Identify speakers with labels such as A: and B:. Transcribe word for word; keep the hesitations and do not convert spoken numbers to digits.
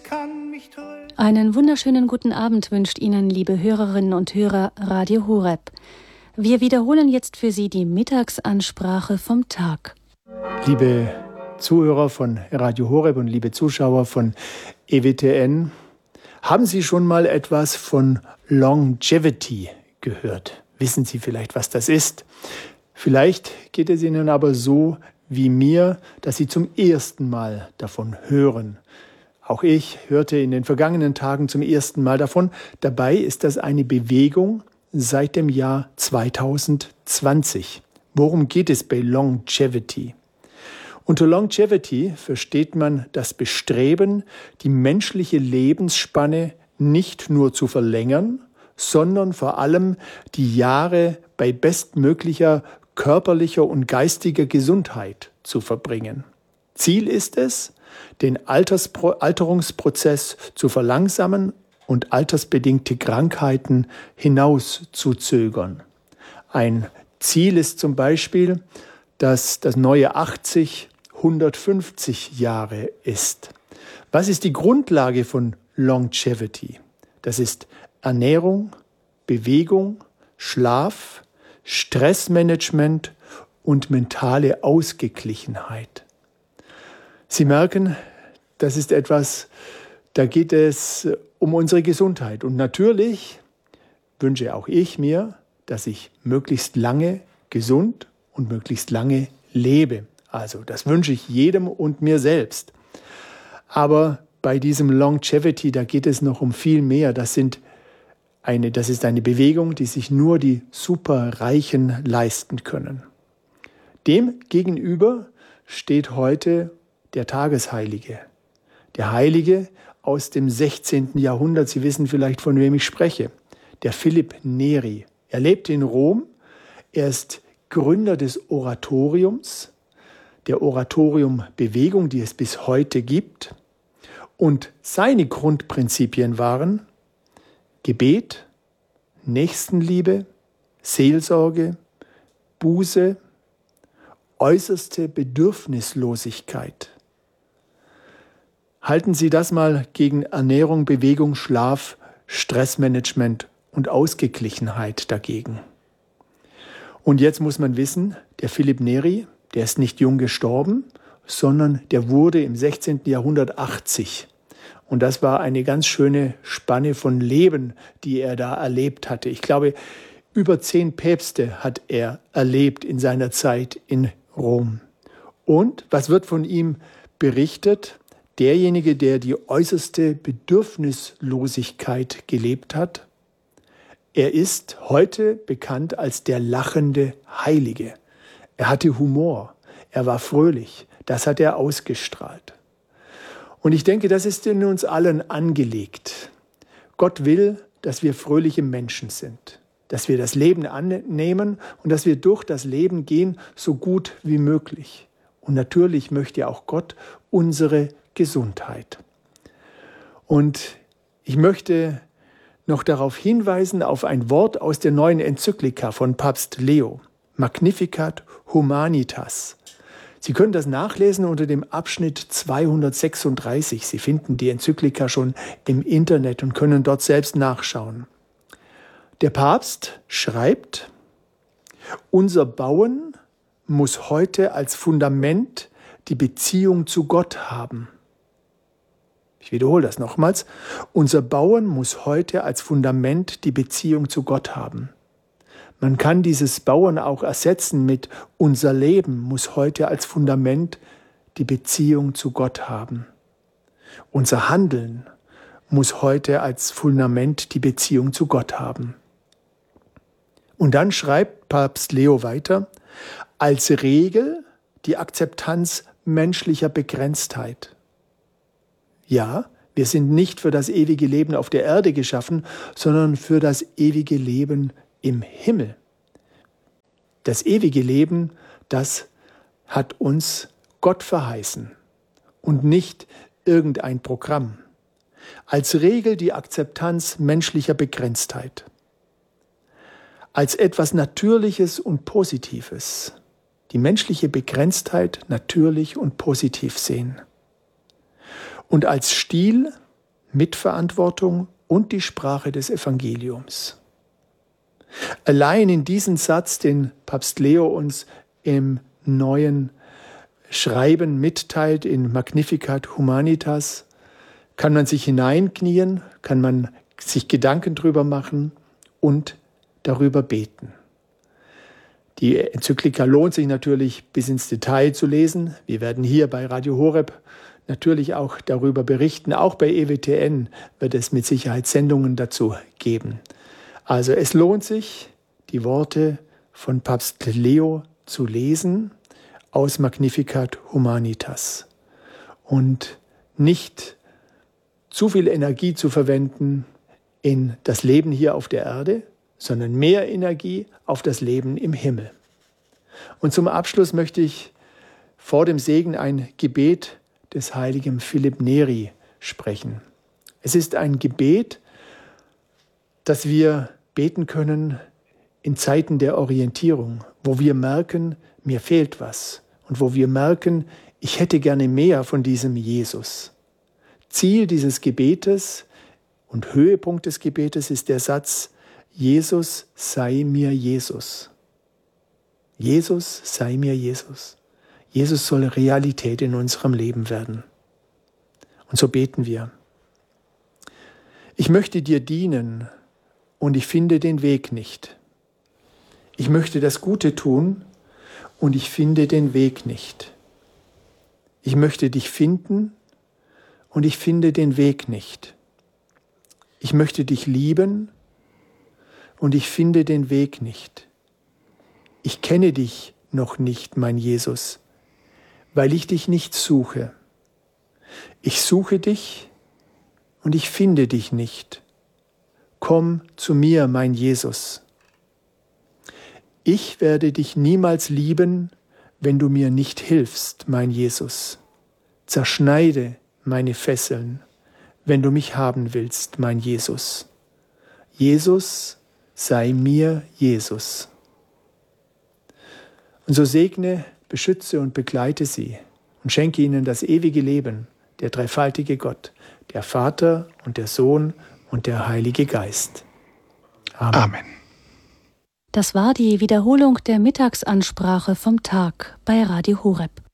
A: kann mich täuschen.
B: Einen wunderschönen guten Abend wünscht Ihnen, liebe Hörerinnen und Hörer, Radio Horeb. Wir wiederholen jetzt für Sie die Mittagsansprache vom Tag.
C: Liebe Zuhörer von Radio Horeb und liebe Zuschauer von E W T N, haben Sie schon mal etwas von Longevity gehört? Wissen Sie vielleicht, was das ist? Vielleicht geht es Ihnen aber so wie mir, dass Sie zum ersten Mal davon hören. Auch ich hörte in den vergangenen Tagen zum ersten Mal davon. Dabei ist das eine Bewegung seit dem Jahr zweitausendzwanzig. Worum geht es bei Longevity? Unter Longevity versteht man das Bestreben, die menschliche Lebensspanne nicht nur zu verlängern, sondern vor allem die Jahre bei bestmöglicher körperlicher und geistiger Gesundheit zu verbringen. Ziel ist es, den Alterspro- Alterungsprozess zu verlangsamen und altersbedingte Krankheiten hinauszuzögern. Ein Ziel ist zum Beispiel, dass das neue achtzig hundertfünfzig Jahre ist. Was ist die Grundlage von Longevity? Das ist Ernährung, Bewegung, Schlaf, Stressmanagement und mentale Ausgeglichenheit. Sie merken, das ist etwas, da geht es um unsere Gesundheit. Und natürlich wünsche auch ich mir, dass ich möglichst lange gesund und möglichst lange lebe. Also das wünsche ich jedem und mir selbst. Aber bei diesem Longevity, da geht es noch um viel mehr. Das sind Eine, das ist eine Bewegung, die sich nur die Superreichen leisten können. Dem gegenüber steht heute der Tagesheilige. Der Heilige aus dem sechzehnten Jahrhundert. Sie wissen vielleicht, von wem ich spreche. Der Philipp Neri. Er lebt in Rom. Er ist Gründer des Oratoriums, der Oratoriumbewegung, die es bis heute gibt. Und seine Grundprinzipien waren Gebet, Nächstenliebe, Seelsorge, Buße, äußerste Bedürfnislosigkeit. Halten Sie das mal gegen Ernährung, Bewegung, Schlaf, Stressmanagement und Ausgeglichenheit dagegen. Und jetzt muss man wissen, der Philipp Neri, der ist nicht jung gestorben, sondern der wurde im sechzehnten Jahrhundert achtzig. Und das war eine ganz schöne Spanne von Leben, die er da erlebt hatte. Ich glaube, über zehn Päpste hat er erlebt in seiner Zeit in Rom. Und was wird von ihm berichtet? Derjenige, der die äußerste Bedürfnislosigkeit gelebt hat, er ist heute bekannt als der lachende Heilige. Er hatte Humor, er war fröhlich, das hat er ausgestrahlt. Und ich denke, das ist in uns allen angelegt. Gott will, dass wir fröhliche Menschen sind, dass wir das Leben annehmen und dass wir durch das Leben gehen, so gut wie möglich. Und natürlich möchte auch Gott unsere Gesundheit. Und ich möchte noch darauf hinweisen, auf ein Wort aus der neuen Enzyklika von Papst Leo, Magnificat Humanitas. Sie können das nachlesen unter dem Abschnitt zweihundertsechsunddreißig. Sie finden die Enzyklika schon im Internet und können dort selbst nachschauen. Der Papst schreibt, unser Bauen muss heute als Fundament die Beziehung zu Gott haben. Ich wiederhole das nochmals. Unser Bauen muss heute als Fundament die Beziehung zu Gott haben. Man kann dieses Bauen auch ersetzen mit unser Leben muss heute als Fundament die Beziehung zu Gott haben. Unser Handeln muss heute als Fundament die Beziehung zu Gott haben. Und dann schreibt Papst Leo weiter, als Regel die Akzeptanz menschlicher Begrenztheit. Ja, wir sind nicht für das ewige Leben auf der Erde geschaffen, sondern für das ewige Leben im Himmel. Das ewige Leben, das hat uns Gott verheißen und nicht irgendein Programm. Als Regel die Akzeptanz menschlicher Begrenztheit. Als etwas Natürliches und Positives. Die menschliche Begrenztheit natürlich und positiv sehen. Und als Stil Mitverantwortung und die Sprache des Evangeliums. Allein in diesen Satz, den Papst Leo uns im neuen Schreiben mitteilt, in Magnificat Humanitas, kann man sich hineinknien, kann man sich Gedanken drüber machen und darüber beten. Die Enzyklika lohnt sich natürlich bis ins Detail zu lesen. Wir werden hier bei Radio Horeb natürlich auch darüber berichten. Auch bei E W T N wird es mit Sicherheit Sendungen dazu geben. Also es lohnt sich, die Worte von Papst Leo zu lesen aus Magnificat Humanitas und nicht zu viel Energie zu verwenden in das Leben hier auf der Erde, sondern mehr Energie auf das Leben im Himmel. Und zum Abschluss möchte ich vor dem Segen ein Gebet des heiligen Philipp Neri sprechen. Es ist ein Gebet, das wir beten können in Zeiten der Orientierung, wo wir merken, mir fehlt was und wo wir merken, ich hätte gerne mehr von diesem Jesus. Ziel dieses Gebetes und Höhepunkt des Gebetes ist der Satz, Jesus sei mir Jesus. Jesus sei mir Jesus. Jesus soll Realität in unserem Leben werden. Und so beten wir. Ich möchte dir dienen und ich finde den Weg nicht. Ich möchte das Gute tun und ich finde den Weg nicht. Ich möchte dich finden und ich finde den Weg nicht. Ich möchte dich lieben und ich finde den Weg nicht. Ich kenne dich noch nicht, mein Jesus, weil ich dich nicht suche. Ich suche dich und ich finde dich nicht. Komm zu mir, mein Jesus. Ich werde dich niemals lieben, wenn du mir nicht hilfst, mein Jesus. Zerschneide meine Fesseln, wenn du mich haben willst, mein Jesus. Jesus, sei mir Jesus. Und so segne, beschütze und begleite sie und schenke ihnen das ewige Leben, der dreifaltige Gott, der Vater und der Sohn und der Heilige Geist. Amen.
A: Amen.
B: Das war die Wiederholung der Mittagsansprache vom Tag bei Radio Horeb.